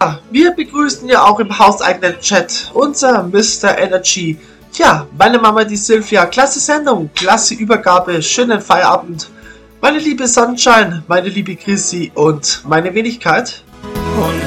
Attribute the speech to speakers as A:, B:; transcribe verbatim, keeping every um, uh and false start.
A: Wir begrüßen ja auch im hauseigenen Chat unser Mister Energy. Tja, meine Mama, die Sylvia, klasse Sendung, klasse Übergabe, schönen Feierabend. Meine liebe Sunshine, meine liebe Chrissy und meine Wenigkeit.